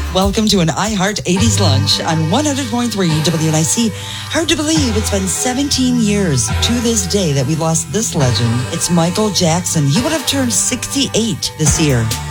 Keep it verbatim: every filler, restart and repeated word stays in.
Welcome to an iHeart eighties Lunch on one hundred point three W N I C. Hard to believe it's been seventeen years to this day that we lost this legend. It's Michael Jackson. He would have turned sixty-eight this year.